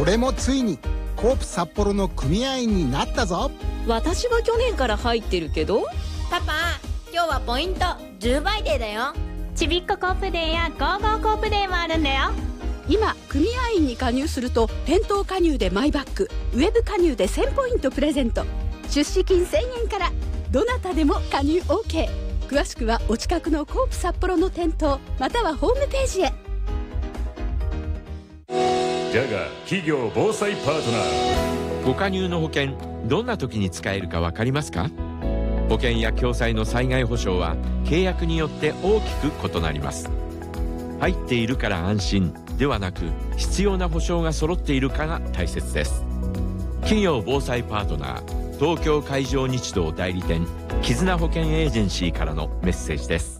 俺もついにコープ札幌の組合員になったぞ。 私は去年から入ってるけど。 パパ、今日はポイント10倍デーだよ。 ちびっこコープデーやゴーゴーコープデーもあるんだよ。 今組合員に加入すると店頭加入でマイバッグ、ウェブ加入で1000ポイントプレゼント、出資金1000円から。どなたでも加入 OK。 詳しくはお近くのコープ札幌の店頭またはホームページへ。 ジャガ企業防災パートナー。 ご加入の保険、どんな時に使えるか分かりますか？保険や共済の災害保障は契約によって大きく異なります。入っているから安心ではなく、必要な保障が揃っているかが大切です。企業防災パートナー、東京海上日動代理店絆保険エージェンシーからのメッセージです。